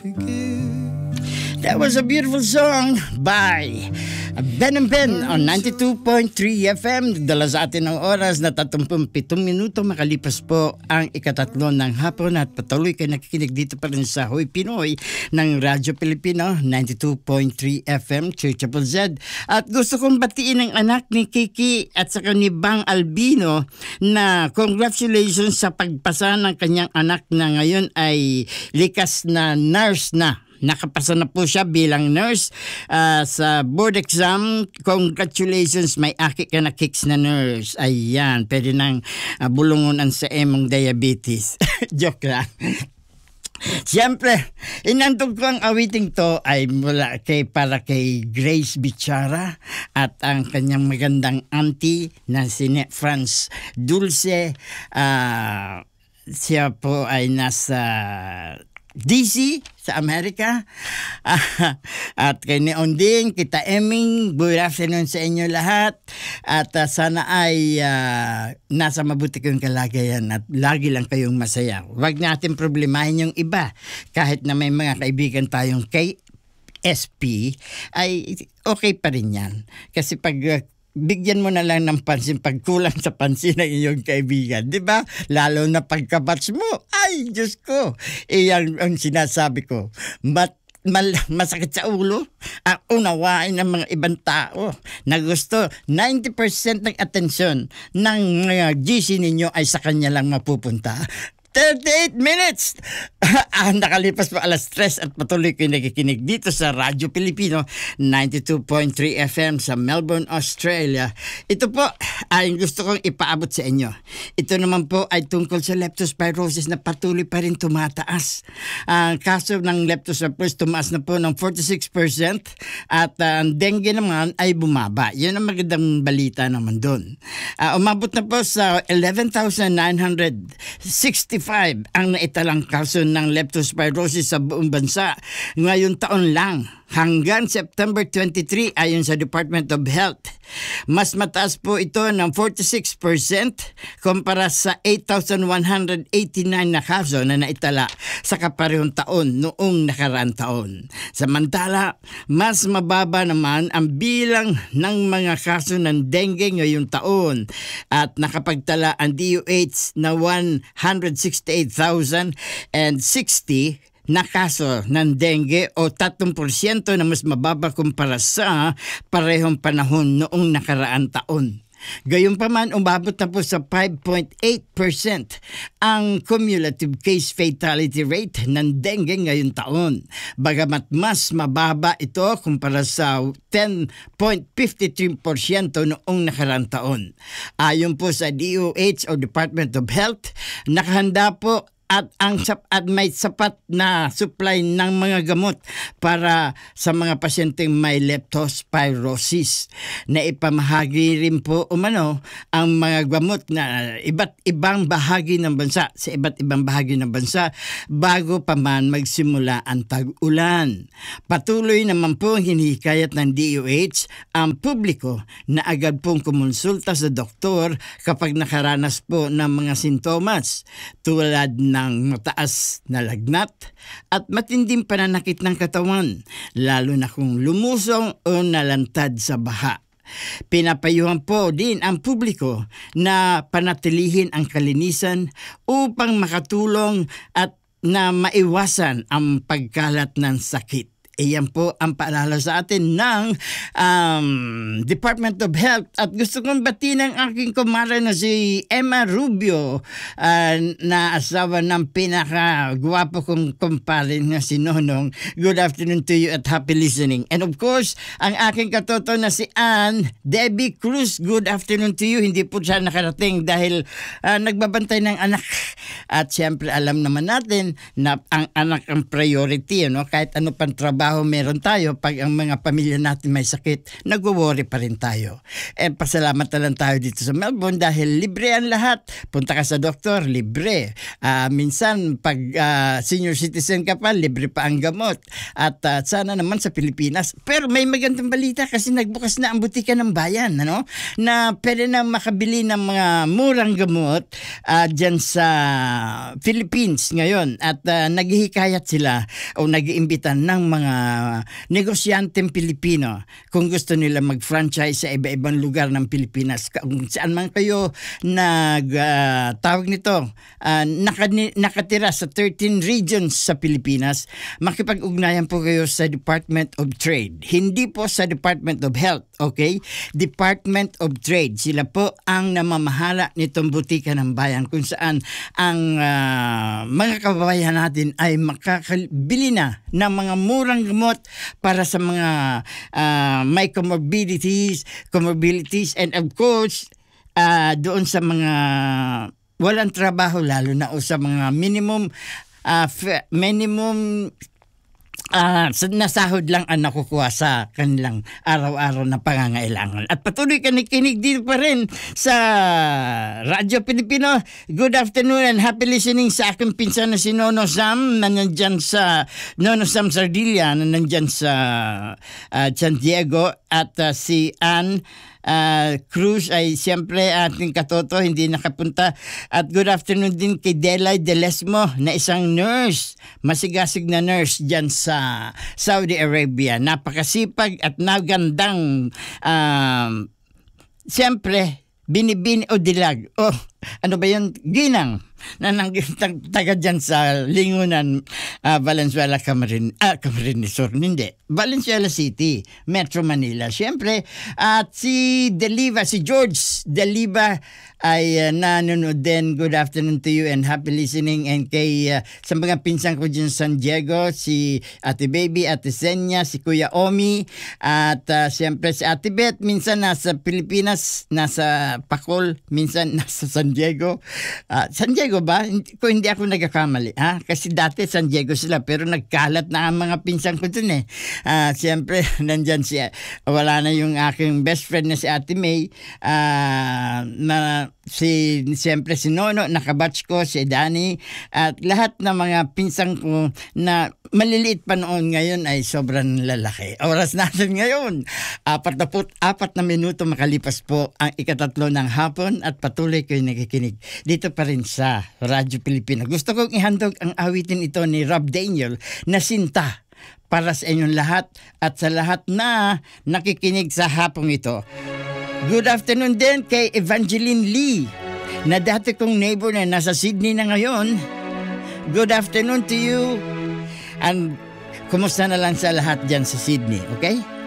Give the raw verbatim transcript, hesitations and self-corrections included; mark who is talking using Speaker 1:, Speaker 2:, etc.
Speaker 1: That was a beautiful song by Ben and Ben on ninety-two point three F M. Dala sa atin ng oras na thirty-seven minuto makalipas po ang ikatatlo ng hapon at patuloy kayo nakikinig dito pa rin sa Hoy Pinoy ng Radyo Pilipino ninety-two point three F M Church Z. At gusto kong batiin ang anak ni Kiki at saka ni Bang Albino na congratulations sa pagpasa ng kanyang anak na ngayon ay likas na nurse na. Nakapasa na po siya bilang nurse uh, sa board exam. Congratulations, may aki ka na kicks na nurse. Ayan, pwede nang uh, bulungunan sa emong diabetes. Joke lang. Siyempre, inantog ko ang awiting to ay mula kay, para kay Grace Bichara at ang kanyang magandang auntie na si Franz Dulce. Uh, siya po ay nasa D C sa Amerika. Uh, at kay Neonding, kita Eming, good afternoon sa inyo lahat. At uh, sana ay uh, nasa mabuti kayong kalagayan at lagi lang kayong masaya. Huwag natin problemahin yung iba. Kahit na may mga kaibigan tayong K S P, ay okay pa rin yan. Kasi pag uh, bigyan mo na lang ng pansin pag kulang sa pansin ng iyong kaibigan, di ba? Lalo na pagkabatch mo, ay, Diyos ko, iyan ang sinasabi ko. Mat Mal, masakit sa ulo ang unawain ng mga ibang tao na gusto ninety percent ng atensyon ng mga G C ninyo ay sa kanya lang mapupunta. thirty-eight minutes! ah, nakalipas pa alas tres at patuloy kayo nakikinig dito sa Radyo Pilipino ninety-two point three F M sa Melbourne, Australia. Ito po ay gusto kong ipaabot sa inyo. Ito naman po ay tungkol sa leptospirosis na patuloy pa rin tumataas. Ang uh, kaso ng leptospirosis tumaas na po ng forty-six percent at ang uh, dengue naman ay bumaba. Yun ang magandang balita naman doon. Uh, umabot na po sa eleven thousand nine hundred sixty-five ang naitalang kaso ng leptospirosis sa buong bansa ngayong taon lang hanggang September twenty-three ayon sa Department of Health. Mas mataas po ito ng forty-six percent kumpara sa eight thousand one hundred eighty-nine na kaso na naitala sa kaparehong taon noong nakaraang taon. Samantala, mas mababa naman ang bilang ng mga kaso ng dengue ngayong taon at nakapagtala ang D O H na one hundred sixty-eight thousand sixty na kaso ng dengue o three percent na mas mababa kumpara sa parehong panahon noong nakaraang taon. Gayunpaman, umabot na po sa five point eight percent ang cumulative case fatality rate ng dengue ngayong taon. Bagamat mas mababa ito kumpara sa ten point five three percent noong nakaraang taon. Ayon po sa D O H o Department of Health, nakahanda po at ang at may sapat na supply ng mga gamot para sa mga pasyenteng may leptospirosis. Na ipamahagi rin po umano ang mga gamot na iba't ibang bahagi ng bansa sa iba't ibang bahagi ng bansa bago pa man magsimula ang tag-ulan. Patuloy naman po hinihikayat ng D O H ang publiko na agad pong kumonsulta sa doktor kapag nakaranas po ng mga sintomas tulad na ng mataas na lagnat at matinding pananakit ng katawan, lalo na kung lumusong o nalantad sa baha. Pinapayuhan po din ang publiko na panatilihin ang kalinisan upang makatulong at na maiwasan ang pagkalat ng sakit. Iyan po ang paalala sa atin ng um, Department of Health. At gusto kong batiin ang aking kumare na si Emma Rubio, uh, na asawa ng pinaka-gwapo kong kumpare na si Nonong. Good afternoon to you at happy listening. And of course, ang aking katoto na si Ann Debbie Cruz. Good afternoon to you. Hindi po siya nakarating dahil uh, nagbabantay ng anak. At siyempre alam naman natin na ang anak ang priority. Ano? Kahit ano pang trabaho trabaho meron tayo, pag ang mga pamilya natin may sakit, nagwo-worry pa rin tayo. Eh, pasalamat na lang tayo dito sa Melbourne dahil libre ang lahat. Punta ka sa doktor, libre. Uh, minsan, pag uh, senior citizen ka pa, libre pa ang gamot. At uh, sana naman sa Pilipinas. Pero may magandang balita kasi nagbukas na ang butika ng bayan, ano? Na pwede na makabili ng mga murang gamot uh, dyan sa Philippines ngayon. At uh, naghihikayat sila o nag-iimbitan ng mga negosyanteng Pilipino kung gusto nila mag-franchise sa iba-ibang lugar ng Pilipinas. Kung saan man kayo nag uh, tawag nito, uh, nakani- nakatira sa thirteen regions sa Pilipinas, makipag-ugnayan po kayo sa Department of Trade. Hindi po sa Department of Health, okay? Department of Trade. Sila po ang namamahala nitong butika ng bayan kung saan ang uh, mga kababayan natin ay makakabili na ng mga murang gamot para sa mga uh, may comorbidities, comorbidities and of course, uh, doon sa mga walang trabaho lalo na o sa mga minimum uh, f- minimum Uh, nasahod lang ang nakukuha sa kanilang araw-araw na pangangailangan. At patuloy ka nakikinig dito pa rin sa Radyo Pilipino. Good afternoon and happy listening sa aking pinsan na si Nono Sam na nandyan sa Nono Sam Sardilla na nandyan sa uh, San Diego at uh, si Ann Uh, Cruz ay siyempre ating katoto, hindi nakapunta. At good afternoon din kay Delay Delesmo na isang nurse, masigasig na nurse dyan sa Saudi Arabia. Napakasipag at nagandang um, siyempre binibini o dilag. Oh, ano ba yun? Ginang na nang taga dyan sa Lingunan, uh, Valenzuela, Camarines, ah, Camarines Sur, hindi, Valenzuela City, Metro Manila. Siyempre, at si Deliva, si George Deliva ay uh, nanonood din. Good afternoon to you and happy listening. And kay uh, sa mga pinsan ko dyan sa San Diego, si Ate Baby, Ate Senya, si Kuya Omi, at uh, siyempre si Ate Beth, minsan nasa Pilipinas, nasa Pacol, minsan nasa San Diego. Uh, San Diego ba? Kung hindi ako nagkakamali, ha? Kasi dati San Diego sila, pero nagkalat na ang mga pinsan ko dun eh. Uh, siyempre, nandyan si, uh, wala na yung aking best friend na si Ate May, uh, na si, siyempre si Nono, nakabatch ko, si Danny, at lahat ng mga pinsan ko na maliliit pa noon, ngayon ay sobrang lalaki. Oras natin ngayon, apat na put, apat na minuto makalipas po ang ikatatlo ng hapon at patuloy kayo nakikinig dito pa rin sa Radyo Pilipino. Gusto kong ihandog ang awitin ito ni Rob Daniel na Sinta para sa inyong lahat at sa lahat na nakikinig sa hapong ito. Good afternoon din kay Evangeline Lee na dati kong neighbor na nasa Sydney na ngayon. Good afternoon to you and kumusta na lang sa lahat dyan sa Sydney, okay?